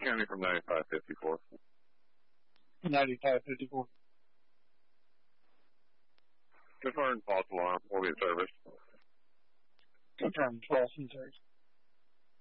County from 9554. 9554. Confirmed false alarm. Will be in service. Confirmed false in service.